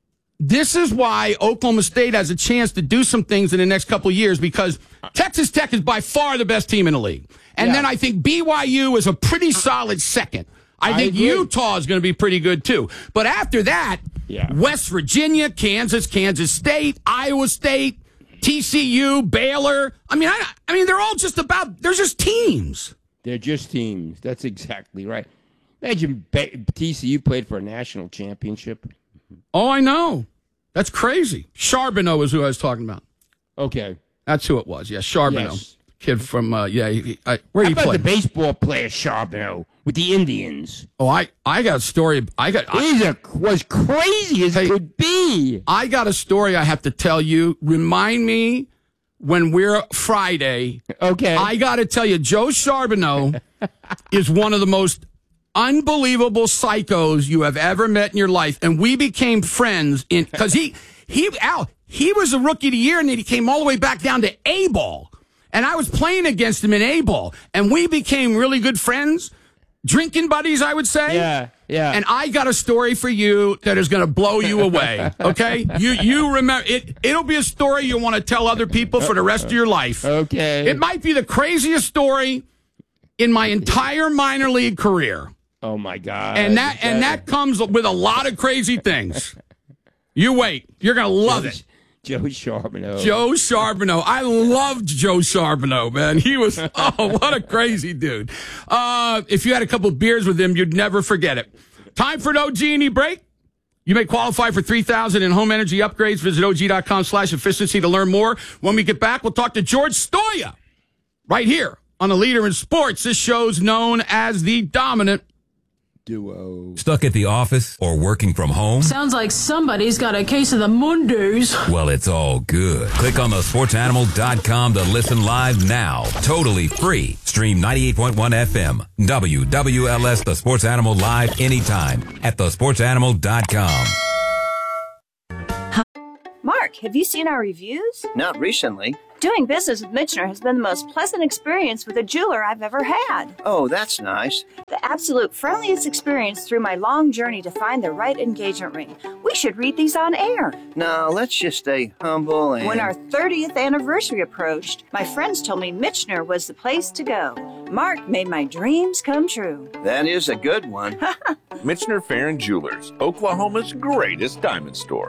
Oklahoma State has a chance to do some things in the next couple of years, because Texas Tech is by far the best team in the league. And then I think BYU is a pretty solid second. I think agree. Utah is going to be pretty good too. But after that, West Virginia, Kansas State, Iowa State, TCU, Baylor. I mean, they're all they're just teams. They're just teams. That's exactly right. Imagine TCU played for a national championship. Oh, I know. That's crazy. Charbonneau is who I was talking about. Okay. That's who it was. Yeah, Charbonneau. Yes. Kid from, where How he about played? the baseball player Charbonneau with the Indians? Oh, I got a story. Was crazy as could be. I got a story I have to tell you. Remind me when we're Friday. Okay. I got to tell you, Joe Charbonneau is one of the most unbelievable psychos you have ever met in your life. And we became friends because he was a rookie of the year, and then he came all the way back down to A-ball. And I was playing against him in A-ball, and we became really good friends, drinking buddies, I would say. Yeah. And I got a story for you that is going to blow you away. Okay, you remember it? It'll be a story you want to tell other people for the rest of your life. Okay. It might be the craziest story in my entire minor league career. Oh my God! And that comes with a lot of crazy things. You wait, you're going to love it. Joe Charbonneau. Joe Charbonneau. I loved Joe Charbonneau, man. He was, what a crazy dude. If you had a couple of beers with him, you'd never forget it. Time for an OG&E break. You may qualify for $3,000 in home energy upgrades. Visit OG.com/efficiency to learn more. When we get back, we'll talk to George Stoia right here on The Leader in Sports. This show's known as the Dominant Duo. Stuck at the office or working from home? Sounds like somebody's got a case of the Mondays. Well, it's all good. Click on thesportsanimal.com to listen live now. Totally free. Stream 98.1 FM. WWLS The Sports Animal live anytime at thesportsanimal.com. Mark, have you seen our reviews? Not recently. Doing business with Michener has been the most pleasant experience with a jeweler I've ever had. Oh, that's nice. The absolute friendliest experience through my long journey to find the right engagement ring. We should read these on air. No, let's just stay humble and... When our 30th anniversary approached, my friends told me Michener was the place to go. Mark made my dreams come true. That is a good one. Michener Farron Jewelers, Oklahoma's greatest diamond store.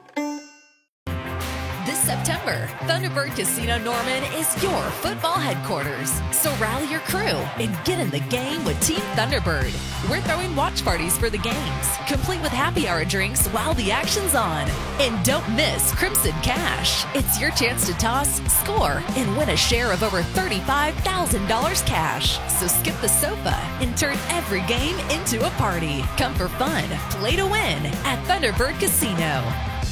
This September, Thunderbird Casino Norman is your football headquarters. So rally your crew and get in the game with Team Thunderbird. We're throwing watch parties for the games, complete with happy hour drinks while the action's on. And don't miss Crimson Cash. It's your chance to toss, score, and win a share of over $35,000 cash. So skip the sofa and turn every game into a party. Come for fun, play to win at Thunderbird Casino.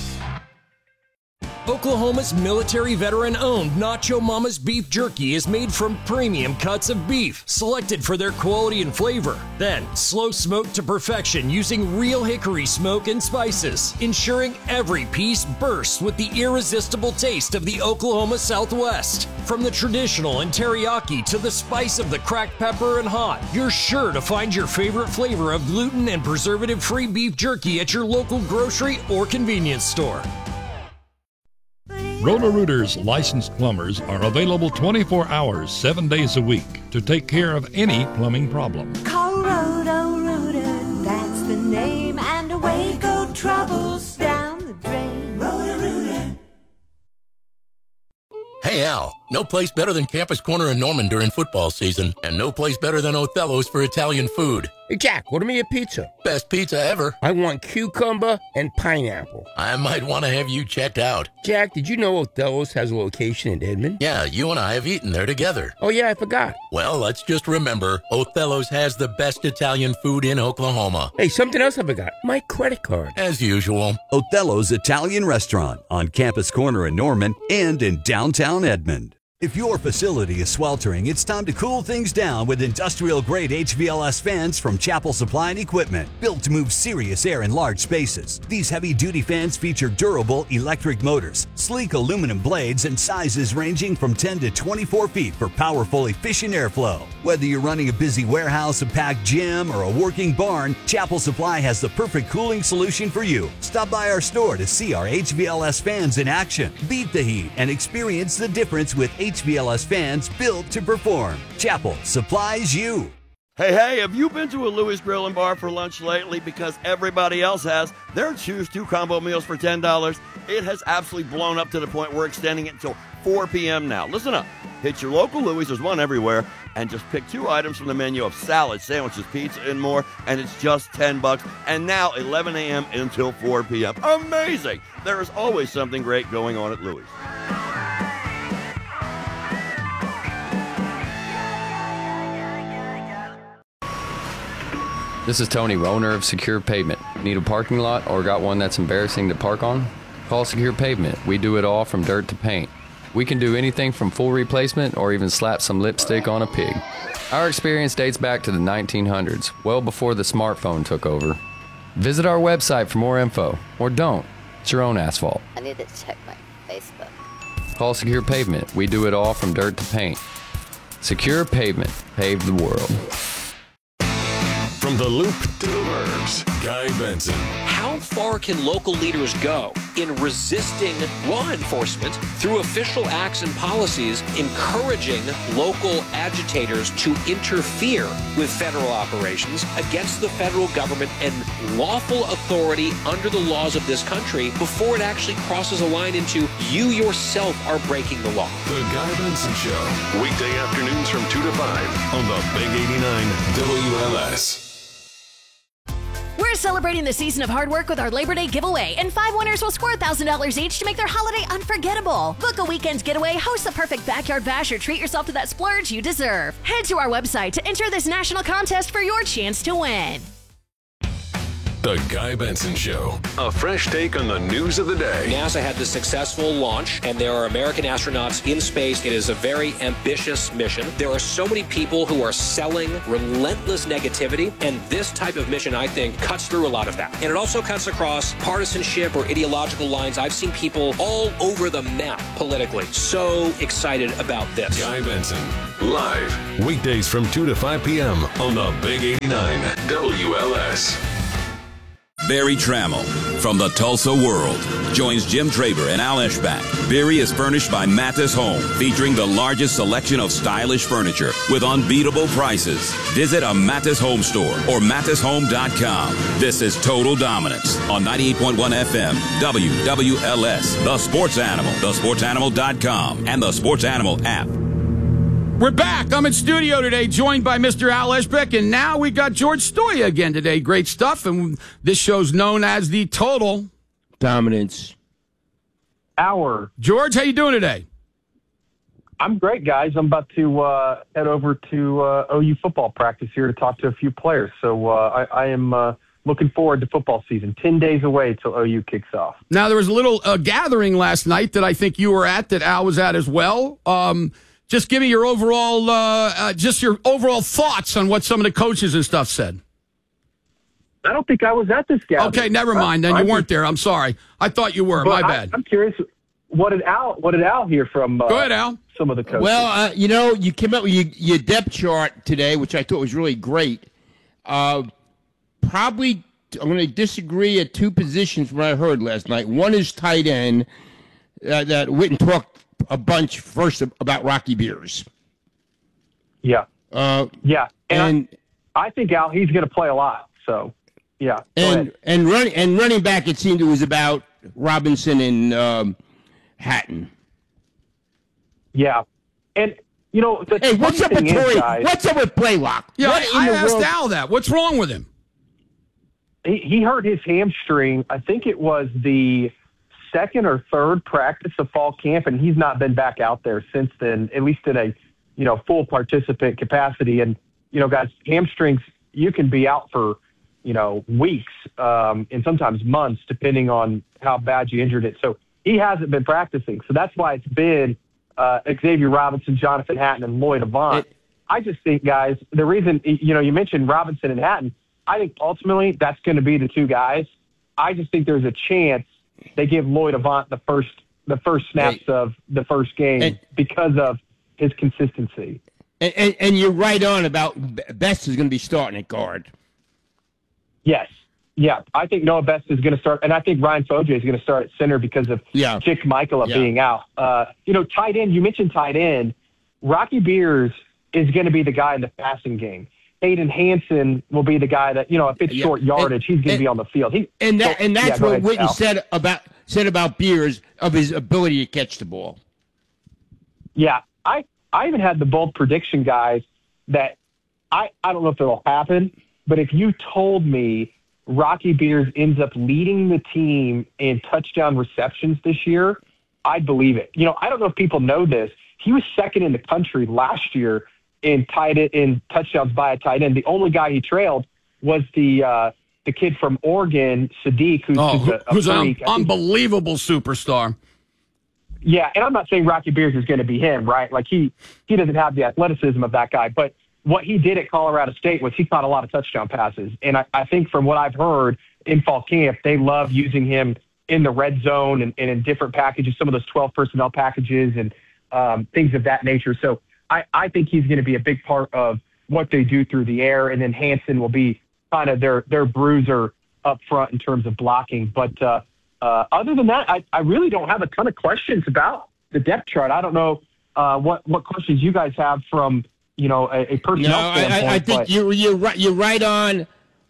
Oklahoma's military veteran-owned Nacho Mama's Beef Jerky is made from premium cuts of beef, selected for their quality and flavor. Then, slow smoked to perfection using real hickory smoke and spices, ensuring every piece bursts with the irresistible taste of the Oklahoma Southwest. From the traditional and teriyaki to the spice of the cracked pepper and hot, you're sure to find your favorite flavor of gluten and preservative-free beef jerky at your local grocery or convenience store. Roto-Rooters licensed plumbers are available 24 hours, 7 days a week to take care of any plumbing problem. Call Roto-Rooter, that's the name, and away go troubles down the drain. Roto-Rooter. Hey Al, no place better than Campus Corner in Norman during football season, and no place better than Othello's for Italian food. Hey, Jack, order me a pizza. Best pizza ever. I want cucumber and pineapple. I might want to have you checked out. Jack, did you know Othello's has a location in Edmond? Yeah, you and I have eaten there together. Oh, yeah, I forgot. Well, let's just remember, Othello's has the best Italian food in Oklahoma. Hey, something else I forgot. My credit card. As usual. Othello's Italian Restaurant on Campus Corner in Norman and in downtown Edmond. If your facility is sweltering, it's time to cool things down with industrial-grade HVLS fans from Chapel Supply and Equipment, built to move serious air in large spaces. These heavy-duty fans feature durable electric motors, sleek aluminum blades, and sizes ranging from 10 to 24 feet for powerful, efficient airflow. Whether you're running a busy warehouse, a packed gym, or a working barn, Chapel Supply has the perfect cooling solution for you. Stop by our store to see our HVLS fans in action. Beat the heat and experience the difference with HVLS fans built to perform. Chapel supplies you. Hey, have you been to a Louis Grill and Bar for lunch lately? Because everybody else has. Their Choose 2 combo meals for $10. It has absolutely blown up to the point we're extending it until 4 p.m. now. Listen up. Hit your local Louis, there's one everywhere, and just pick 2 items from the menu of salad, sandwiches, pizza, and more, and it's just $10. And now 11 a.m. until 4 p.m. Amazing! There is always something great going on at Louis. This is Tony, owner of Secure Pavement. Need a parking lot or got one that's embarrassing to park on? Call Secure Pavement. We do it all from dirt to paint. We can do anything from full replacement or even slap some lipstick on a pig. Our experience dates back to the 1900s, well before the smartphone took over. Visit our website for more info, or don't. It's your own asphalt. I need to check my Facebook. Call Secure Pavement. We do it all from dirt to paint. Secure Pavement. Pave the world. From the Loop to the Burbs, Guy Benson. How far can local leaders go in resisting law enforcement through official acts and policies, encouraging local agitators to interfere with federal operations against the federal government and lawful authority under the laws of this country before it actually crosses a line into you yourself are breaking the law? The Guy Benson Show, weekday afternoons from 2 to 5 on the Big 89 WLS. celebrating the season of hard work with our Labor Day giveaway, and 5 winners will score $1,000 each to make their holiday unforgettable. Book a weekend's getaway, host the perfect backyard bash, or treat yourself to that splurge you deserve. Head to our website to enter this national contest for your chance to win. The Guy Benson Show. A fresh take on the news of the day. NASA had the successful launch, and there are American astronauts in space. It is a very ambitious mission. There are so many people who are selling relentless negativity, and this type of mission, I think, cuts through a lot of that. And it also cuts across partisanship or ideological lines. I've seen people all over the map politically. So excited about this. Guy Benson, live, weekdays from 2 to 5 p.m. on the Big 89 WLS. Barry Trammell from the Tulsa World joins Jim Traber and Al Eschbach. Barry is furnished by Mathis Home, featuring the largest selection of stylish furniture with unbeatable prices. Visit a Mathis Home store or mathishome.com. This is Total Dominance on 98.1 FM, WWLS, The Sports Animal, thesportsanimal.com, and the Sports Animal app. We're back. I'm in studio today, joined by Mr. Al Eschbach, and now we got George Stoia again today. Great stuff, and this show's known as the Total Dominance Hour. George, how you doing today? I'm great, guys. I'm about to head over to OU football practice here to talk to a few players. So I am looking forward to football season. 10 days away till OU kicks off. Now, there was a little gathering last night that I think you were at, that Al was at as well. Just give me your overall, thoughts on what some of the coaches and stuff said. I don't think I was at this gathering. Okay, never mind. Then you weren't there. I'm sorry. I thought you were. My bad. I'm curious. What did Al hear from? Go ahead, Al. Some of the coaches. Well, you came up with your depth chart today, which I thought was really great. Probably, I'm going to disagree at 2 positions from what I heard last night. One is tight end. That Witten talked a bunch first about Rocky Beers. Yeah. And I think Al, he's going to play a lot. So, yeah. And running back, it seemed it was about Robinson and Hatton. Yeah. And, what's up with Torrey? What's up with Blaylock? Yeah, I asked Al that. What's wrong with him? He hurt his hamstring. I think it was the second or third practice of fall camp, and he's not been back out there since then, at least in a full participant capacity. And guys, hamstrings, you can be out for weeks and sometimes months depending on how bad you injured it. So he hasn't been practicing. So that's why it's been Xavier Robinson, Jonathan Hatton, and Lloyd Avant. I just think, guys, the reason you mentioned Robinson and Hatton, I think ultimately that's going to be the 2 guys. I just think there's a chance they give Lloyd Avant the first snaps of the first game because of his consistency. And you're right on about Best is going to be starting at guard. Yes. Yeah. I think Noah Best is going to start, and I think Ryan Foje is going to start at center because of Chick Michaela being out. Tight end, you mentioned tight end. Rocky Beers is going to be the guy in the passing game. Aiden Hansen will be the guy that, if it's short yardage, he's going to be on the field. That's what Witten said about Beers, of his ability to catch the ball. Yeah. I even had the bold prediction, guys, that I don't know if it'll happen, but if you told me Rocky Beers ends up leading the team in touchdown receptions this year, I'd believe it. I don't know if people know this. He was second in the country last year in touchdowns by a tight end. The only guy he trailed was the kid from Oregon, Sadiq, who's an unbelievable superstar. Yeah, and I'm not saying Rocky Beers is going to be him, right? Like he doesn't have the athleticism of that guy, but what he did at Colorado State was he caught a lot of touchdown passes. And I think from what I've heard in fall camp, they love using him in the red zone and in different packages, some of those 12 personnel packages and things of that nature. So I think he's going to be a big part of what they do through the air, and then Hansen will be kind of their bruiser up front in terms of blocking. But other than that, I really don't have a ton of questions about the depth chart. I don't know what questions you guys have from a personnel standpoint. I think you're right. You're right on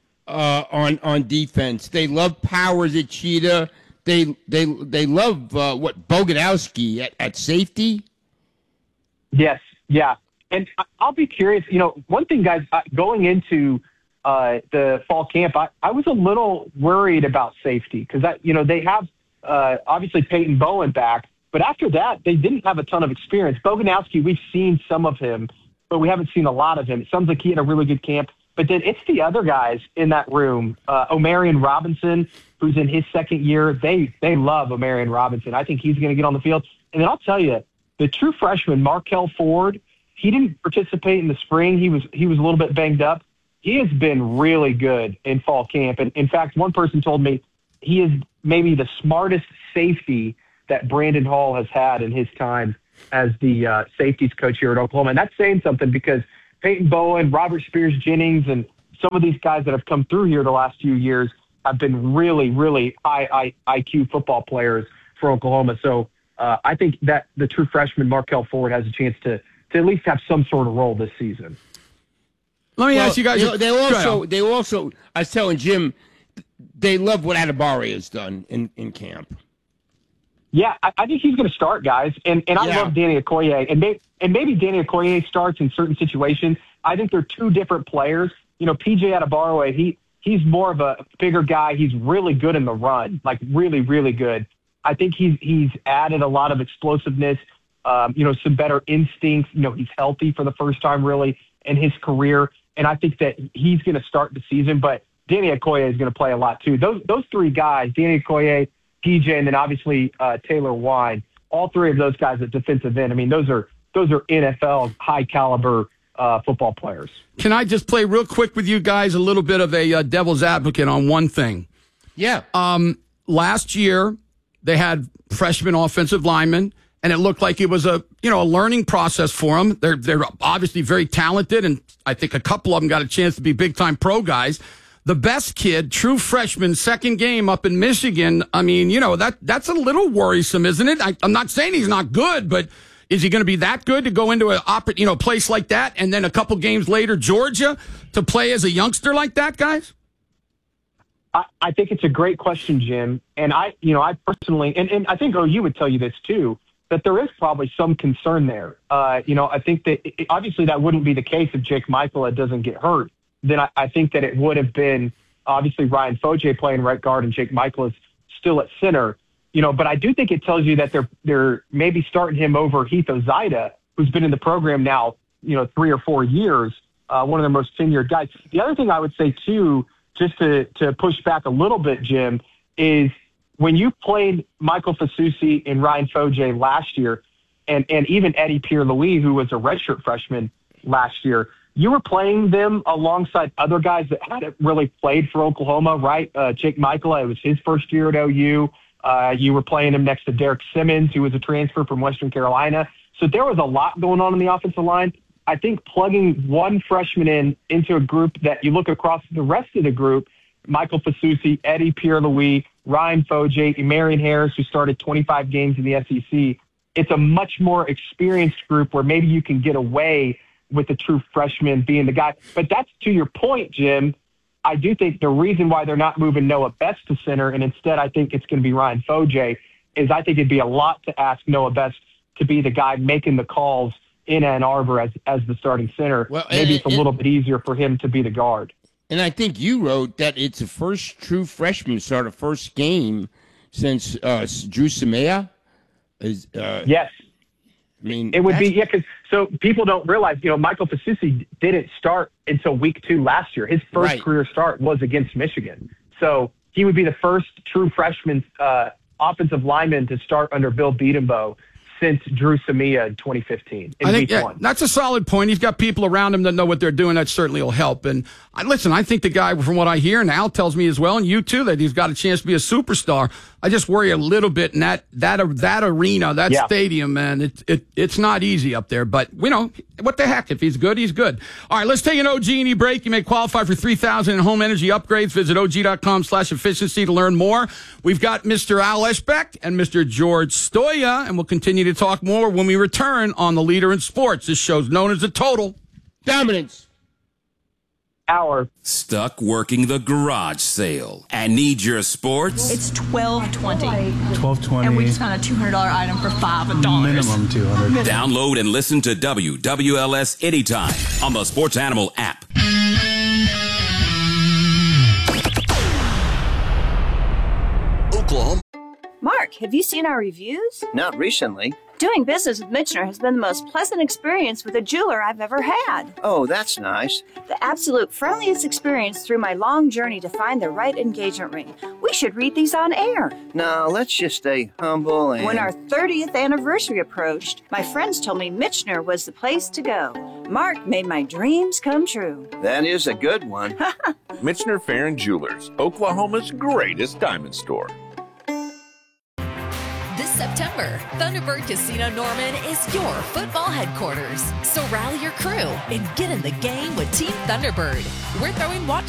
defense. They love Powers at Cheetah. They love Boganowski at safety. Yes. Yeah. And I'll be curious, one thing, guys, going into the fall camp, I was a little worried about safety because they have obviously Peyton Bowen back, but after that they didn't have a ton of experience. Boganowski, we've seen some of him, but we haven't seen a lot of him. It sounds like he had a really good camp. But then it's the other guys in that room. Omarion Robinson, who's in his second year, they love Omarion Robinson. I think he's going to get on the field. And then I'll tell you, the true freshman, Markel Ford, he didn't participate in the spring. He was a little bit banged up. He has been really good in fall camp. And in fact, one person told me he is maybe the smartest safety that Brandon Hall has had in his time as the safeties coach here at Oklahoma. And that's saying something because Peyton Bowen, Robert Spears-Jennings, and some of these guys that have come through here the last few years have been really, really high IQ football players for Oklahoma. So I think that the true freshman, Markel Ford, has a chance to at least have some sort of role this season. Let me ask you guys. They also, I was telling Jim, they love what Adebawore has done in camp. Yeah, I think he's going to start, guys. And I love Danny Okoye. And maybe Danny Okoye starts in certain situations. I think they're two different players. PJ Adebawore, he's more of a bigger guy. He's really good in the run, like really, really good. I think he's added a lot of explosiveness, some better instincts. He's healthy for the first time really in his career. And I think that he's going to start the season. But Danny Okoye is going to play a lot too. Those three guys, Danny Okoye, PJ, and then obviously Taylor Wine, all three of those guys at defensive end. I mean, those are NFL high caliber football players. Can I just play real quick with you guys a little bit of a devil's advocate on one thing? Yeah. Last year they had freshman offensive linemen, and it looked like it was a learning process for them. They're obviously very talented, and I think a couple of them got a chance to be big time pro guys. The best kid, true freshman, second game up in Michigan. I mean, that's a little worrisome, isn't it? I'm not saying he's not good, but is he going to be that good to go into a place like that, and then a couple games later, Georgia, to play as a youngster like that, guys? I think it's a great question, Jim. And I personally, and I think OU would tell you this too, that there is probably some concern there. I think that obviously that wouldn't be the case if Jake Michael doesn't get hurt. Then I think that it would have been obviously Ryan Foje playing right guard and Jake Michael is still at center. But I do think it tells you that they're maybe starting him over Heath Ozaida, who's been in the program now, 3 or 4 years, one of their most tenured guys. The other thing I would say too, just to push back a little bit, Jim, is when you played Michael Fasusi and Ryan Foje last year, and even Eddie Pierre-Louis, who was a redshirt freshman last year, you were playing them alongside other guys that hadn't really played for Oklahoma, right? Jake Michael, it was his first year at OU. You were playing him next to Derek Simmons, who was a transfer from Western Carolina. So there was a lot going on in the offensive line. I think plugging one freshman into a group that you look across the rest of the group, Michael Fasusi, Eddie Pierre-Louis, Ryan Foje, Marion Harris, who started 25 games in the SEC, it's a much more experienced group where maybe you can get away with the true freshman being the guy. But that's to your point, Jim. I do think the reason why they're not moving Noah Best to center, and instead I think it's going to be Ryan Foje, is I think it'd be a lot to ask Noah Best to be the guy making the calls in Ann Arbor as the starting center. Well, maybe it's a little bit easier for him to be the guard. And I think you wrote that it's the first true freshman to start a first game since Drew Samea. Yes. I mean, it would be, because so people don't realize, Michael Fasusi didn't start until week 2 last year. His first career start was against Michigan. So he would be the first true freshman offensive lineman to start under Bill Bedenbaugh since Drew Samea in 2015 in week 1. That's a solid point. He's got people around him that know what they're doing. That certainly will help. And I think the guy, from what I hear, and Al tells me as well, and you too, that he's got a chance to be a superstar. I just worry a little bit in that arena, that stadium, man. It's not easy up there. But, what the heck? If he's good, he's good. All right, let's take an OG&E break. You may qualify for $3,000 in home energy upgrades. Visit OG.com/efficiency to learn more. We've got Mr. Al Eschbeck and Mr. George Stoia, and we'll continue to talk more when we return on The Leader in Sports. This show's known as The Total Dominance Hour. Stuck working the garage sale and need your sports? It's $12.20. $12.20. And we just found a $200 item for $5. Minimum $200. Download and listen to WWLS anytime on the Sports Animal app. have you seen our reviews? Not recently. Doing business with Michener has been the most pleasant experience with a jeweler I've ever had. Oh, that's nice. The absolute friendliest experience through my long journey to find the right engagement ring. We should read these on air. Now, let's just stay humble and... When our 30th anniversary approached, my friends told me Michener was the place to go. Mark made my dreams come true. That is a good one. Michener Farron Jewelers, Oklahoma's greatest diamond store. This September, Thunderbird Casino Norman is your football headquarters. So rally your crew and get in the game with Team Thunderbird. We're throwing watch